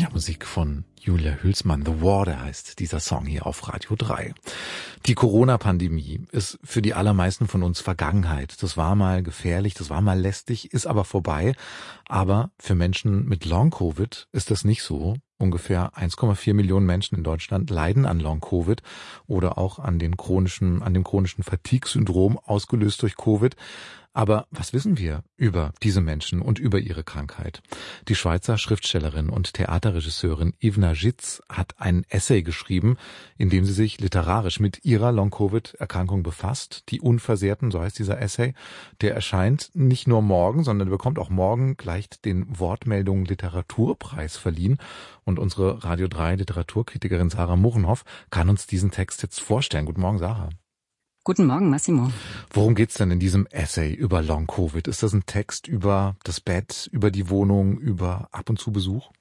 Ja, Musik von Julia Hülsmann. The Water heißt dieser Song hier auf Radio 3. Die Corona-Pandemie ist für die allermeisten von uns Vergangenheit. Das war mal gefährlich, das war mal lästig, ist aber vorbei. Aber für Menschen mit Long-Covid ist das nicht so. Ungefähr 1,4 Millionen Menschen in Deutschland leiden an Long-Covid oder auch an dem chronischen Fatigue-Syndrom, ausgelöst durch Covid. Aber was wissen wir über diese Menschen und über ihre Krankheit? Die Schweizer Schriftstellerin und Theaterregisseurin Ivna Zitz hat einen Essay geschrieben, in dem sie sich literarisch mit ihrer Long-Covid-Erkrankung befasst. Die Unversehrten, so heißt dieser Essay. Der erscheint nicht nur morgen, sondern bekommt auch morgen gleich den Wortmeldungen Literaturpreis verliehen. Und unsere Radio 3 Literaturkritikerin Sarah Muchenhoff kann uns diesen Text jetzt vorstellen. Guten Morgen, Sarah. Guten Morgen, Massimo. Worum geht's denn in diesem Essay über Long-Covid? Ist das ein Text über das Bett, über die Wohnung, über ab und zu Besuch?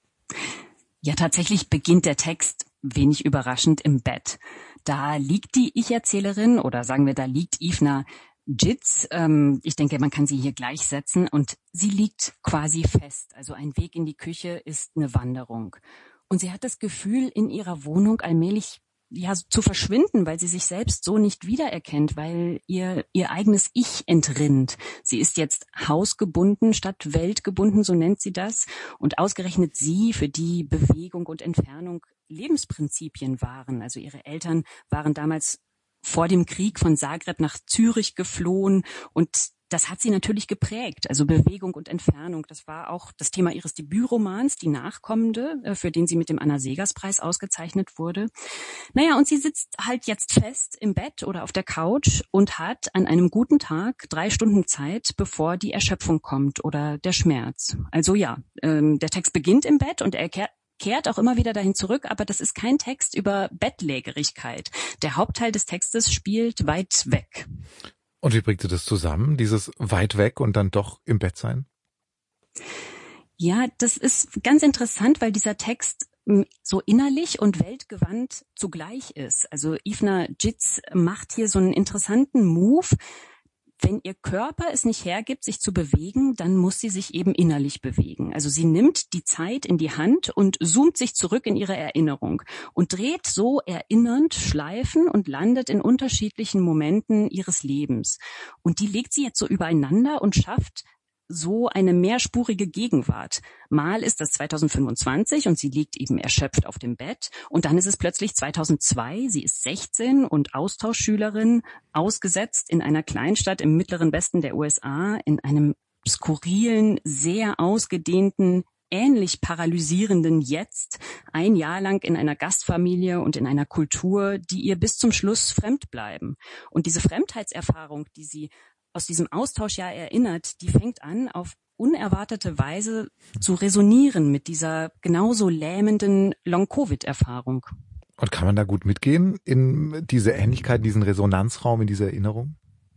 Ja, tatsächlich beginnt der Text wenig überraschend im Bett. Da liegt die Ich-Erzählerin, oder sagen wir, da liegt Ivna Zitz. Ich denke, man kann sie hier gleichsetzen, und sie liegt quasi fest. Also ein Weg in die Küche ist eine Wanderung. Und sie hat das Gefühl, in ihrer Wohnung allmählich zu verschwinden, weil sie sich selbst so nicht wiedererkennt, weil ihr eigenes Ich entrinnt. Sie ist jetzt hausgebunden statt weltgebunden, so nennt sie das. Und ausgerechnet sie, für die Bewegung und Entfernung Lebensprinzipien waren. Also ihre Eltern waren damals vor dem Krieg von Zagreb nach Zürich geflohen, und das hat sie natürlich geprägt. Also Bewegung und Entfernung, das war auch das Thema ihres Debütromans, Die Nachkommende, für den sie mit dem Anna-Seghers-Preis ausgezeichnet wurde. Naja, und sie sitzt halt jetzt fest im Bett oder auf der Couch und hat an einem guten Tag 3 Stunden Zeit, bevor die Erschöpfung kommt oder der Schmerz. Also ja, der Text beginnt im Bett und er kehrt auch immer wieder dahin zurück, aber das ist kein Text über Bettlägerigkeit. Der Hauptteil des Textes spielt weit weg. Und wie bringt ihr das zusammen, dieses weit weg und dann doch im Bett sein? Ja, das ist ganz interessant, weil dieser Text so innerlich und weltgewandt zugleich ist. Also Ivna Zitz macht hier so einen interessanten Move. Wenn ihr Körper es nicht hergibt, sich zu bewegen, dann muss sie sich eben innerlich bewegen. Also sie nimmt die Zeit in die Hand und zoomt sich zurück in ihre Erinnerung und dreht so erinnernd Schleifen und landet in unterschiedlichen Momenten ihres Lebens. Und die legt sie jetzt so übereinander und schafft so eine mehrspurige Gegenwart. Mal ist das 2025 und sie liegt eben erschöpft auf dem Bett, und dann ist es plötzlich 2002, sie ist 16 und Austauschschülerin, ausgesetzt in einer Kleinstadt im mittleren Westen der USA, in einem skurrilen, sehr ausgedehnten, ähnlich paralysierenden Jetzt, 1 Jahr lang in einer Gastfamilie und in einer Kultur, die ihr bis zum Schluss fremd bleiben. Und diese Fremdheitserfahrung, die sie aus diesem Austauschjahr erinnert, die fängt an, auf unerwartete Weise zu resonieren mit dieser genauso lähmenden Long-Covid-Erfahrung. Und kann man da gut mitgehen in diese Ähnlichkeit, diesen Resonanzraum, in diese Erinnerung?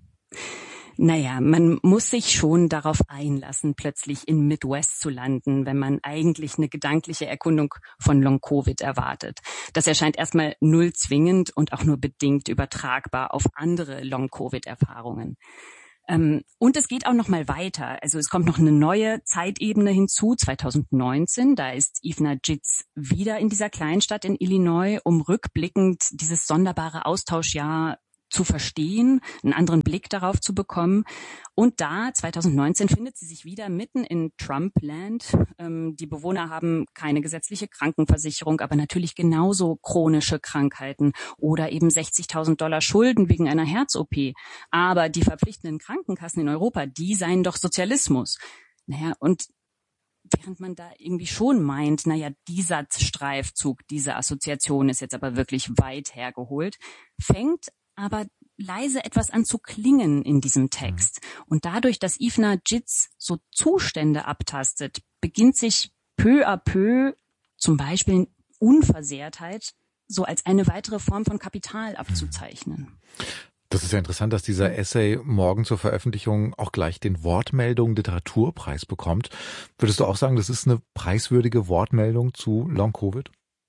Naja, man muss sich schon darauf einlassen, plötzlich in Midwest zu landen, wenn man eigentlich eine gedankliche Erkundung von Long-Covid erwartet. Das erscheint erstmal null zwingend und auch nur bedingt übertragbar auf andere Long-Covid-Erfahrungen. Und es geht auch noch mal weiter. Also es kommt noch eine neue Zeitebene hinzu, 2019. Da ist Ivna Zitz wieder in dieser Kleinstadt in Illinois, um rückblickend dieses sonderbare Austauschjahr zu verstehen, einen anderen Blick darauf zu bekommen. Und da, 2019, findet sie sich wieder mitten in Trumpland. Die Bewohner haben keine gesetzliche Krankenversicherung, aber natürlich genauso chronische Krankheiten oder eben $60.000 Schulden wegen einer Herz-OP. Aber die verpflichtenden Krankenkassen in Europa, die seien doch Sozialismus. Naja, und während man da irgendwie schon meint, dieser Streifzug, diese Assoziation ist jetzt aber wirklich weit hergeholt, fängt aber leise etwas an zu klingen in diesem Text. Und dadurch, dass Ivna Zitz so Zustände abtastet, beginnt sich peu à peu zum Beispiel Unversehrtheit so als eine weitere Form von Kapital abzuzeichnen. Das ist ja interessant, dass dieser Essay morgen zur Veröffentlichung auch gleich den Wortmeldung Literaturpreis bekommt. Würdest du auch sagen, das ist eine preiswürdige Wortmeldung zu Long-Covid?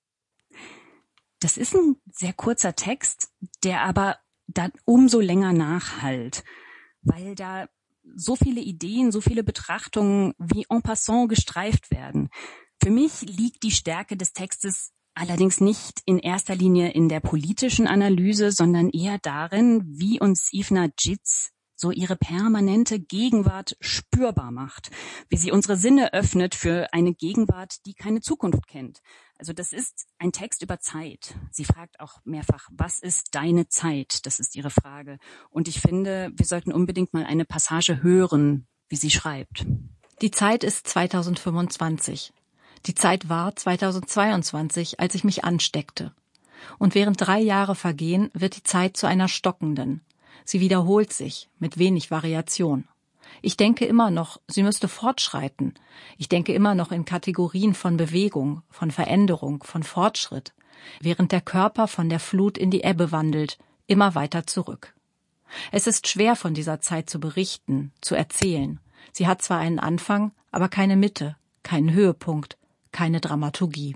Das ist ein sehr kurzer Text, der aber dann umso länger nachhallt, weil da so viele Ideen, so viele Betrachtungen wie en passant gestreift werden. Für mich liegt die Stärke des Textes allerdings nicht in erster Linie in der politischen Analyse, sondern eher darin, wie uns Ivna Žižc so ihre permanente Gegenwart spürbar macht, wie sie unsere Sinne öffnet für eine Gegenwart, die keine Zukunft kennt. Also das ist ein Text über Zeit. Sie fragt auch mehrfach, was ist deine Zeit? Das ist ihre Frage. Und ich finde, wir sollten unbedingt mal eine Passage hören, wie sie schreibt. Die Zeit ist 2025. Die Zeit war 2022, als ich mich ansteckte. Und während 3 Jahre vergehen, wird die Zeit zu einer stockenden. Sie wiederholt sich, mit wenig Variation. Ich denke immer noch, sie müsste fortschreiten. Ich denke immer noch in Kategorien von Bewegung, von Veränderung, von Fortschritt, während der Körper von der Flut in die Ebbe wandelt, immer weiter zurück. Es ist schwer, von dieser Zeit zu berichten, zu erzählen. Sie hat zwar einen Anfang, aber keine Mitte, keinen Höhepunkt, keine Dramaturgie.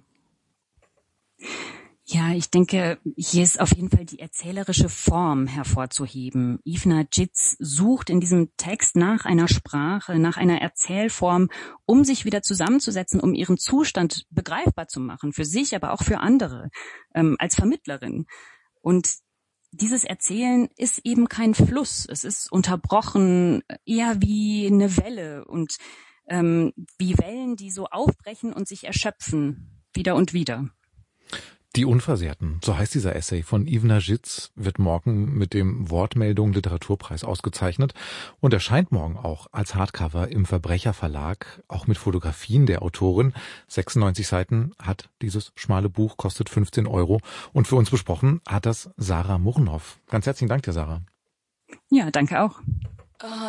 Ja, ich denke, hier ist auf jeden Fall die erzählerische Form hervorzuheben. Ivna Žižc sucht in diesem Text nach einer Sprache, nach einer Erzählform, um sich wieder zusammenzusetzen, um ihren Zustand begreifbar zu machen, für sich, aber auch für andere, als Vermittlerin. Und dieses Erzählen ist eben kein Fluss, es ist unterbrochen, eher wie eine Welle und wie Wellen, die so aufbrechen und sich erschöpfen, wieder und wieder. Die Unversehrten, so heißt dieser Essay von Ivna Žižc, wird morgen mit dem Wortmeldung Literaturpreis ausgezeichnet und erscheint morgen auch als Hardcover im Verbrecherverlag, auch mit Fotografien der Autorin. 96 Seiten hat dieses schmale Buch, kostet 15 € und für uns besprochen hat das Sarah Murrenhoff. Ganz herzlichen Dank dir, Sarah. Ja, danke auch.